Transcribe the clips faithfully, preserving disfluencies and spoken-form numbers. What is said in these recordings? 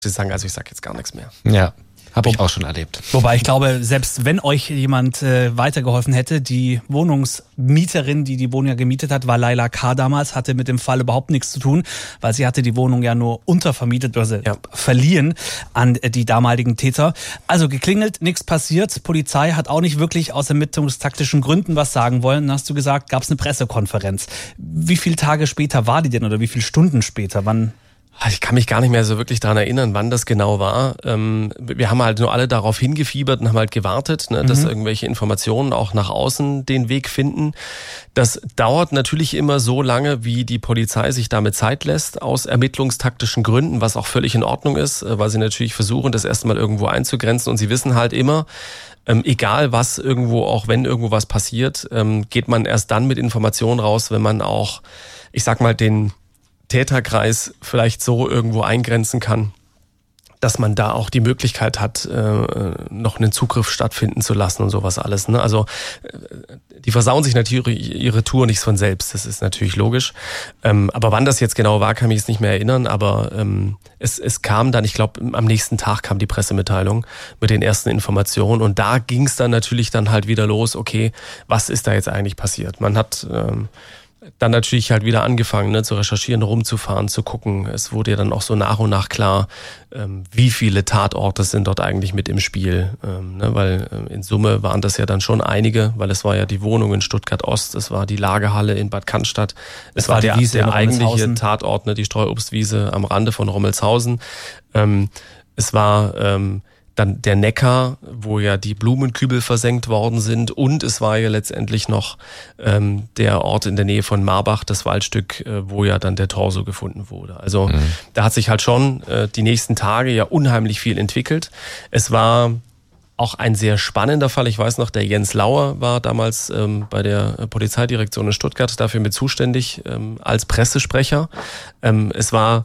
Sie sagen, also ich sage jetzt gar nichts mehr. Ja. Habe ich auch schon erlebt. Wobei ich glaube, selbst wenn euch jemand äh, weitergeholfen hätte, die Wohnungsmieterin, die die Wohnung ja gemietet hat, war Laila K. damals, hatte mit dem Fall überhaupt nichts zu tun, weil sie hatte die Wohnung ja nur untervermietet, also ja. verliehen an die damaligen Täter. Also geklingelt, nichts passiert. Polizei hat auch nicht wirklich aus ermittlungstaktischen Gründen was sagen wollen. Dann hast du gesagt, gab es eine Pressekonferenz. Wie viele Tage später war die denn oder wie viele Stunden später? Wann? Ich kann mich gar nicht mehr so wirklich daran erinnern, wann das genau war. Wir haben halt nur alle darauf hingefiebert und haben halt gewartet, ne, dass mhm. irgendwelche Informationen auch nach außen den Weg finden. Das dauert natürlich immer so lange, wie die Polizei sich damit Zeit lässt, aus ermittlungstaktischen Gründen, was auch völlig in Ordnung ist, weil sie natürlich versuchen, das erstmal irgendwo einzugrenzen. Und sie wissen halt immer, ähm, egal was irgendwo, auch wenn irgendwo was passiert, ähm, geht man erst dann mit Informationen raus, wenn man auch, ich sag mal, den Täterkreis vielleicht so irgendwo eingrenzen kann, dass man da auch die Möglichkeit hat, äh, noch einen Zugriff stattfinden zu lassen und sowas alles. Ne? Also äh, die versauen sich natürlich ihre Tour nicht von selbst, das ist natürlich logisch. Ähm, aber wann das jetzt genau war, kann ich mich jetzt nicht mehr erinnern, aber ähm, es, es kam dann, ich glaube, am nächsten Tag kam die Pressemitteilung mit den ersten Informationen und da ging es dann natürlich dann halt wieder los, okay, was ist da jetzt eigentlich passiert? Man hat ähm, dann natürlich halt wieder angefangen, ne, zu recherchieren, rumzufahren, zu gucken. Es wurde ja dann auch so nach und nach klar, ähm, wie viele Tatorte sind dort eigentlich mit im Spiel. Ähm, ne, weil äh, in Summe waren das ja dann schon einige, weil es war ja die Wohnung in Stuttgart-Ost, es war die Lagerhalle in Bad Cannstatt, es, es war, war der, Wiese der eigentliche Tatort, ne, die Streuobstwiese am Rande von Rommelshausen. Ähm, es war ähm, dann der Neckar, wo ja die Blumenkübel versenkt worden sind und es war ja letztendlich noch ähm, der Ort in der Nähe von Marbach, das Waldstück, äh, wo ja dann der Torso gefunden wurde. Also mhm. da hat sich halt schon äh, die nächsten Tage ja unheimlich viel entwickelt. Es war auch ein sehr spannender Fall. Ich weiß noch, der Jens Lauer war damals ähm, bei der Polizeidirektion in Stuttgart dafür mit zuständig ähm, als Pressesprecher. Ähm, es war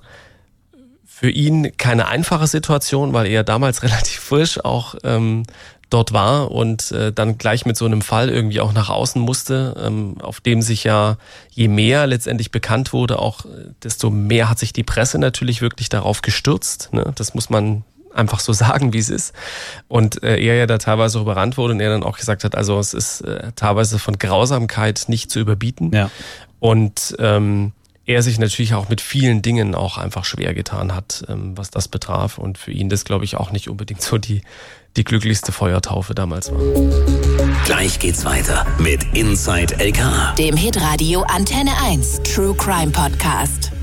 für ihn keine einfache Situation, weil er damals relativ frisch auch ähm, dort war und äh, dann gleich mit so einem Fall irgendwie auch nach außen musste, ähm, auf dem sich ja, je mehr letztendlich bekannt wurde, auch desto mehr hat sich die Presse natürlich wirklich darauf gestürzt. Ne? Das muss man einfach so sagen, wie es ist. Und äh, er ja da teilweise auch überrannt wurde und er dann auch gesagt hat, also es ist äh, teilweise von Grausamkeit nicht zu überbieten. Ja. Und ähm, er sich natürlich auch mit vielen Dingen auch einfach schwer getan hat, was das betraf. Und für ihn das, glaube ich, auch nicht unbedingt so die, die glücklichste Feuertaufe damals war. Gleich geht's weiter mit Inside L K A, dem Hitradio Antenne eins True Crime Podcast.